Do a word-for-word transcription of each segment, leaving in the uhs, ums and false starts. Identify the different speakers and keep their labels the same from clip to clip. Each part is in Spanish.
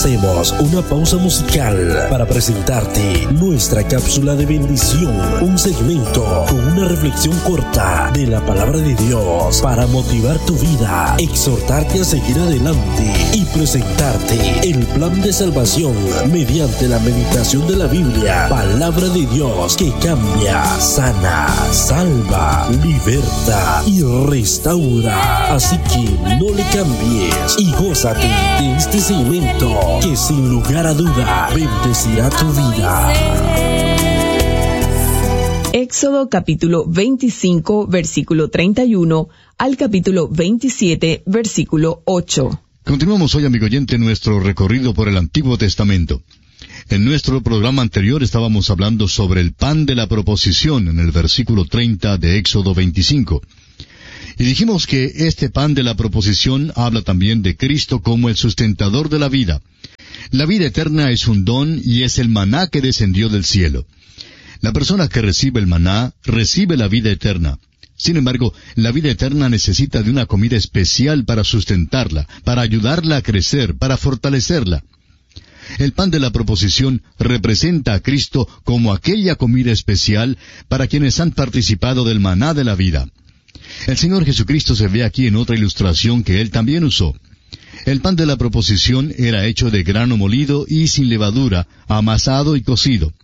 Speaker 1: Hacemos una pausa musical para presentarte nuestra cápsula de bendición, un segmento con una reflexión corta de la palabra de Dios para motivar tu vida, exhortarte a seguir adelante y presentarte el plan de salvación mediante la meditación de la Biblia, palabra de Dios que cambia, sana, salva, liberta y restaura. Así que no le cambies y gózate de este segmento que sin lugar a duda bendecirá tu vida.
Speaker 2: Éxodo capítulo veinticinco, versículo treinta y uno al capítulo veintisiete, versículo ocho.
Speaker 3: Continuamos hoy, amigo oyente, nuestro recorrido por el Antiguo Testamento. En nuestro programa anterior estábamos hablando sobre el pan de la proposición en el versículo treinta de Éxodo veinticinco. Y dijimos que este pan de la proposición habla también de Cristo como el sustentador de la vida. La vida eterna es un don y es el maná que descendió del cielo. La persona que recibe el maná recibe la vida eterna. Sin embargo, la vida eterna necesita de una comida especial para sustentarla, para ayudarla a crecer, para fortalecerla. El pan de la proposición representa a Cristo como aquella comida especial para quienes han participado del maná de la vida. El Señor Jesucristo se ve aquí en otra ilustración que Él también usó. El pan de la proposición era hecho de grano molido y sin levadura, amasado y cocido.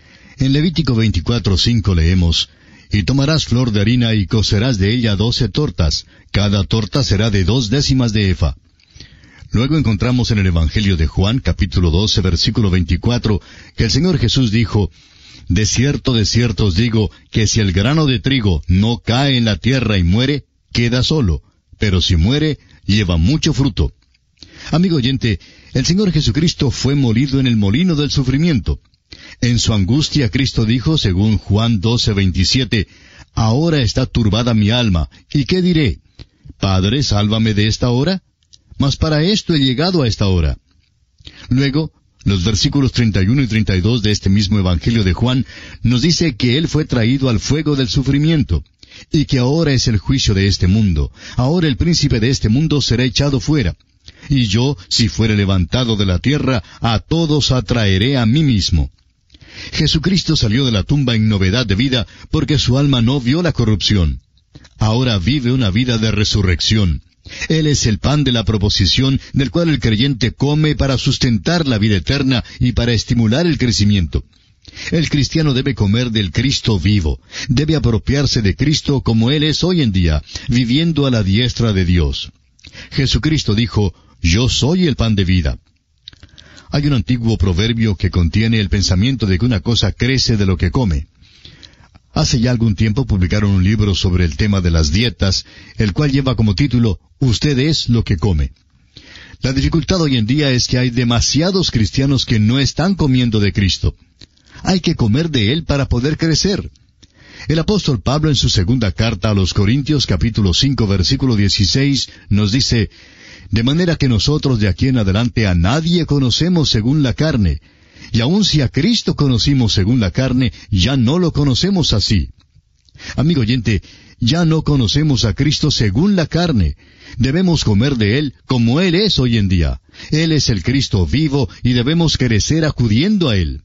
Speaker 3: En Levítico veinticuatro cinco leemos: «Y tomarás flor de harina y cocerás de ella doce tortas, cada torta será de dos décimas de efa». Luego encontramos en el Evangelio de Juan, capítulo doce, versículo veinticuatro, que el Señor Jesús dijo: «De cierto, de cierto os digo, que si el grano de trigo no cae en la tierra y muere, queda solo, pero si muere, lleva mucho fruto». Amigo oyente, el Señor Jesucristo fue molido en el molino del sufrimiento. En su angustia Cristo dijo, según Juan doce, veintisiete, «Ahora está turbada mi alma, ¿y qué diré? Padre, sálvame de esta hora. Mas para esto he llegado a esta hora». Luego, los versículos treinta y uno y treinta y dos de este mismo Evangelio de Juan nos dice que Él fue traído al fuego del sufrimiento, y que ahora es el juicio de este mundo. Ahora el príncipe de este mundo será echado fuera. Y yo, si fuere levantado de la tierra, a todos atraeré a mí mismo. Jesucristo salió de la tumba en novedad de vida porque su alma no vio la corrupción. Ahora vive una vida de resurrección. Él es el pan de la proposición del cual el creyente come para sustentar la vida eterna y para estimular el crecimiento. El cristiano debe comer del Cristo vivo, debe apropiarse de Cristo como Él es hoy en día, viviendo a la diestra de Dios. Jesucristo dijo: «Yo soy el pan de vida». Hay un antiguo proverbio que contiene el pensamiento de que una cosa crece de lo que come. Hace ya algún tiempo publicaron un libro sobre el tema de las dietas, el cual lleva como título «Usted es lo que come». La dificultad hoy en día es que hay demasiados cristianos que no están comiendo de Cristo. Hay que comer de Él para poder crecer. El apóstol Pablo en su segunda carta a los Corintios, capítulo cinco, versículo dieciséis, nos dice: «De manera que nosotros de aquí en adelante a nadie conocemos según la carne, y aun si a Cristo conocimos según la carne, ya no lo conocemos así». Amigo oyente, ya no conocemos a Cristo según la carne. Debemos comer de Él como Él es hoy en día. Él es el Cristo vivo y debemos crecer acudiendo a Él.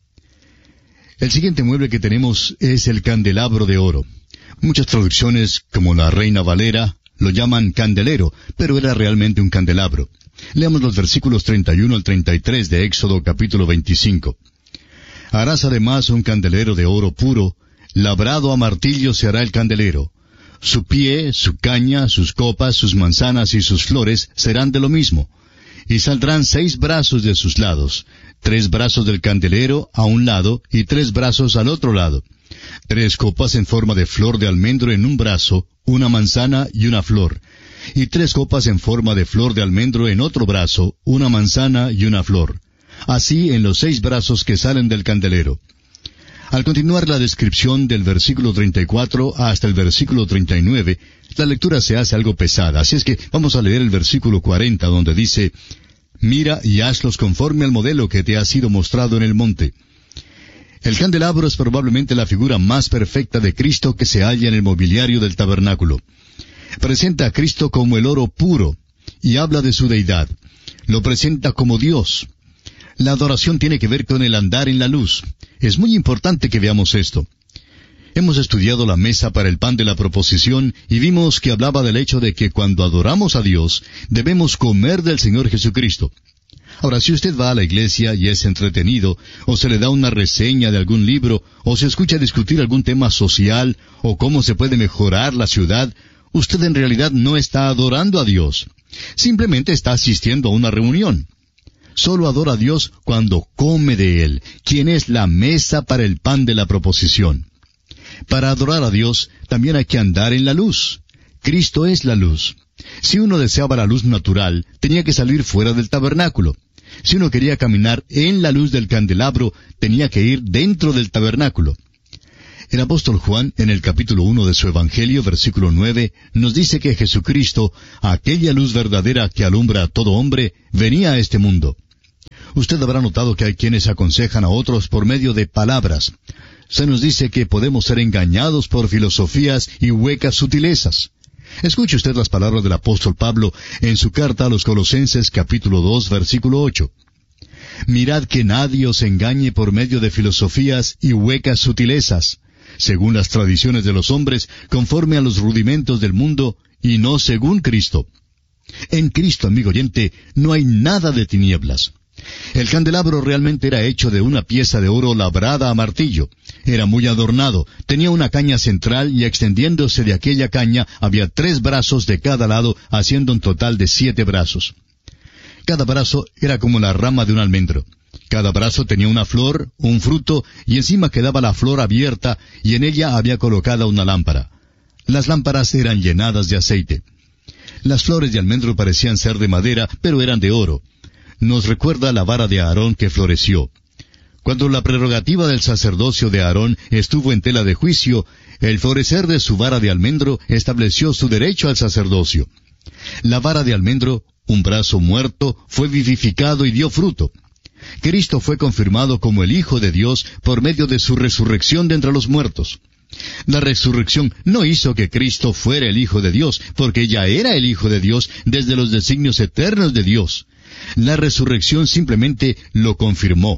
Speaker 3: El siguiente mueble que tenemos es el candelabro de oro. Muchas traducciones, como la Reina Valera, lo llaman candelero, pero era realmente un candelabro. Leamos los versículos treinta y uno al treinta y tres de Éxodo capítulo veinticinco. «Harás además un candelero de oro puro, labrado a martillo se hará el candelero. Su pie, su caña, sus copas, sus manzanas y sus flores serán de lo mismo. Y saldrán seis brazos de sus lados, tres brazos del candelero a un lado y tres brazos al otro lado. Tres copas en forma de flor de almendro en un brazo, una manzana y una flor. Y tres copas en forma de flor de almendro en otro brazo, una manzana y una flor. Así en los seis brazos que salen del candelero». Al continuar la descripción del versículo treinta y cuatro hasta el versículo treinta y nueve, la lectura se hace algo pesada, así es que vamos a leer el versículo cuarenta, donde dice: «Mira y hazlos conforme al modelo que te ha sido mostrado en el monte». El candelabro es probablemente la figura más perfecta de Cristo que se halla en el mobiliario del tabernáculo. Presenta a Cristo como el oro puro, y habla de su deidad. Lo presenta como Dios. La adoración tiene que ver con el andar en la luz. Es muy importante que veamos esto. Hemos estudiado la mesa para el pan de la proposición y vimos que hablaba del hecho de que cuando adoramos a Dios, debemos comer del Señor Jesucristo. Ahora, si usted va a la iglesia y es entretenido, o se le da una reseña de algún libro, o se escucha discutir algún tema social, o cómo se puede mejorar la ciudad, usted en realidad no está adorando a Dios. Simplemente está asistiendo a una reunión. Solo adora a Dios cuando come de Él, quien es la mesa para el pan de la proposición. Para adorar a Dios, también hay que andar en la luz. Cristo es la luz. Si uno deseaba la luz natural, tenía que salir fuera del tabernáculo. Si uno quería caminar en la luz del candelabro, tenía que ir dentro del tabernáculo. El apóstol Juan, en el capítulo uno de su Evangelio, versículo nueve, nos dice que Jesucristo, aquella luz verdadera que alumbra a todo hombre, venía a este mundo. Usted habrá notado que hay quienes aconsejan a otros por medio de palabras. Se nos dice que podemos ser engañados por filosofías y huecas sutilezas. Escuche usted las palabras del apóstol Pablo en su carta a los Colosenses capítulo dos versículo ocho. Mirad que nadie os engañe por medio de filosofías y huecas sutilezas, según las tradiciones de los hombres, conforme a los rudimentos del mundo, y no según Cristo. En Cristo, amigo oyente, no hay nada de tinieblas. El candelabro realmente era hecho de una pieza de oro labrada a martillo. Era muy adornado, tenía una caña central y extendiéndose de aquella caña había tres brazos de cada lado, haciendo un total de siete brazos. Cada brazo era como la rama de un almendro. Cada brazo tenía una flor, un fruto, y encima quedaba la flor abierta, y en ella había colocada una lámpara. Las lámparas eran llenadas de aceite. Las flores de almendro parecían ser de madera, pero eran de oro. Nos recuerda la vara de Aarón que floreció. Cuando la prerrogativa del sacerdocio de Aarón estuvo en tela de juicio, el florecer de su vara de almendro estableció su derecho al sacerdocio. La vara de almendro, un brazo muerto, fue vivificado y dio fruto. Cristo fue confirmado como el Hijo de Dios por medio de su resurrección de entre los muertos. La resurrección no hizo que Cristo fuera el Hijo de Dios, porque ya era el Hijo de Dios desde los designios eternos de Dios. La resurrección simplemente lo confirmó.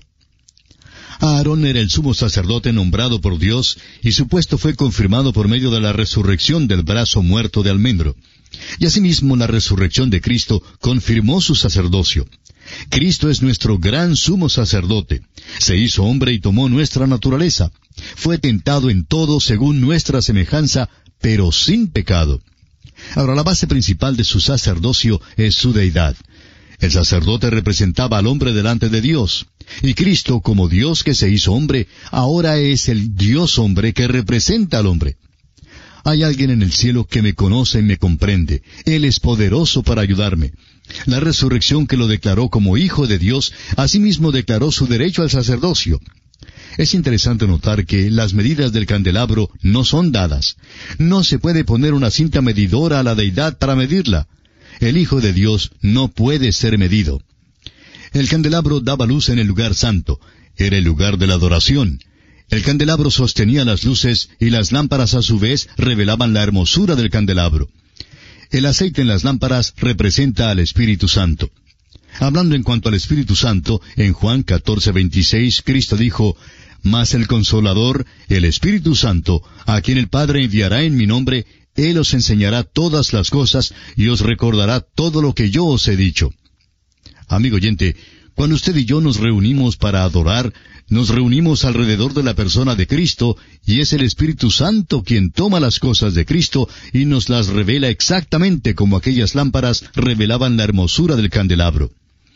Speaker 3: Aarón era el sumo sacerdote nombrado por Dios, y su puesto fue confirmado por medio de la resurrección del brazo muerto de almendro. Y asimismo la resurrección de Cristo confirmó su sacerdocio. Cristo es nuestro gran sumo sacerdote. Se hizo hombre y tomó nuestra naturaleza. Fue tentado en todo según nuestra semejanza, pero sin pecado. Ahora, la base principal de su sacerdocio es su deidad. El sacerdote representaba al hombre delante de Dios. Y Cristo, como Dios que se hizo hombre, ahora es el Dios hombre que representa al hombre. Hay alguien en el cielo que me conoce y me comprende. Él es poderoso para ayudarme. La resurrección que lo declaró como Hijo de Dios, asimismo declaró su derecho al sacerdocio. Es interesante notar que las medidas del candelabro no son dadas. No se puede poner una cinta medidora a la deidad para medirla. El Hijo de Dios no puede ser medido. El candelabro daba luz en el lugar santo. Era el lugar de la adoración. El candelabro sostenía las luces y las lámparas a su vez revelaban la hermosura del candelabro. El aceite en las lámparas representa al Espíritu Santo. Hablando en cuanto al Espíritu Santo, en Juan catorce veintiséis, Cristo dijo, «Mas el Consolador, el Espíritu Santo, a quien el Padre enviará en mi nombre, Él os enseñará todas las cosas y os recordará todo lo que yo os he dicho». Amigo oyente, cuando usted y yo nos reunimos para adorar, nos reunimos alrededor de la persona de Cristo, y es el Espíritu Santo quien toma las cosas de Cristo y nos las revela exactamente como aquellas lámparas revelaban la hermosura del candelabro.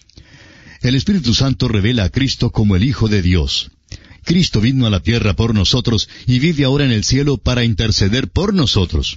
Speaker 3: El Espíritu Santo revela a Cristo como el Hijo de Dios. Cristo vino a la tierra por nosotros y vive ahora en el cielo para interceder por nosotros.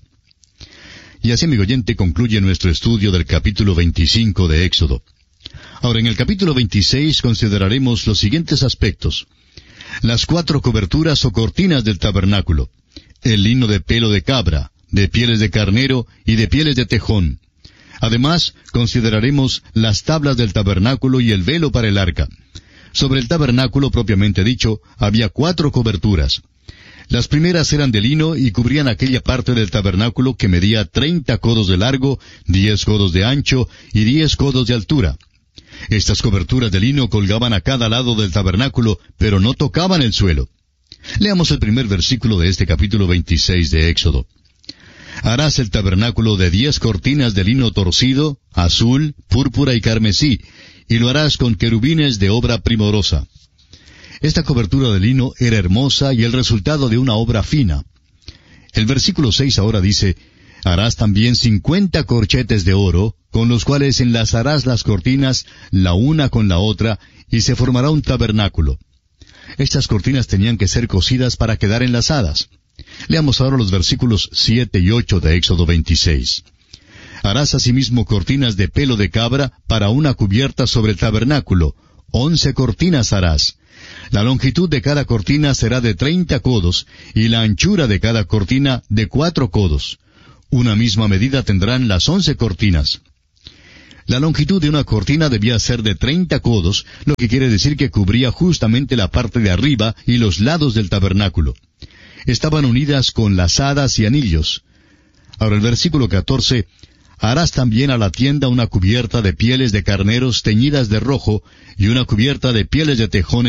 Speaker 3: Y así, amigo oyente, concluye nuestro estudio del capítulo veinticinco de Éxodo. Ahora, en el capítulo veintiséis consideraremos los siguientes aspectos. Las cuatro coberturas o cortinas del tabernáculo. El lino de pelo de cabra, de pieles de carnero y de pieles de tejón. Además, consideraremos las tablas del tabernáculo y el velo para el arca. Sobre el tabernáculo propiamente dicho, había cuatro coberturas. Las primeras eran de lino y cubrían aquella parte del tabernáculo que medía treinta codos de largo, diez codos de ancho y diez codos de altura. Estas coberturas de lino colgaban a cada lado del tabernáculo, pero no tocaban el suelo. Leamos el primer versículo de este capítulo veintiséis de Éxodo. Harás el tabernáculo de diez cortinas de lino torcido, azul, púrpura y carmesí, y lo harás con querubines de obra primorosa. Esta cobertura de lino era hermosa y el resultado de una obra fina. El versículo seis ahora dice, harás también cincuenta corchetes de oro, con los cuales enlazarás las cortinas la una con la otra, y se formará un tabernáculo. Estas cortinas tenían que ser cosidas para quedar enlazadas. Leamos ahora los versículos siete y ocho de Éxodo veintiséis. Harás asimismo cortinas de pelo de cabra para una cubierta sobre el tabernáculo. Once cortinas harás. La longitud de cada cortina será de treinta codos, y la anchura de cada cortina de cuatro codos. Una misma medida tendrán las once cortinas. La longitud de una cortina debía ser de treinta codos, lo que quiere decir que cubría justamente la parte de arriba y los lados del tabernáculo. Estaban unidas con lazadas y anillos. Ahora el versículo catorce, harás también a la tienda una cubierta de pieles de carneros teñidas de rojo, y una cubierta de pieles de tejones